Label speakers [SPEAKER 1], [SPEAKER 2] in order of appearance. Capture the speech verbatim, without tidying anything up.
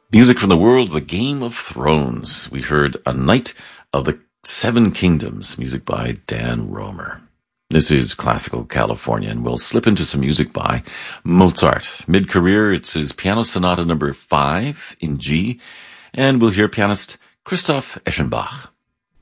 [SPEAKER 1] Music from the world of the Game of Thrones. We heard A Knight of the Seven Kingdoms, music by Dan Romer. This is Classical California, and we'll slip into some music by Mozart. Mid-career, it's his Piano Sonata number five in G, and we'll hear pianist Christoph Eschenbach.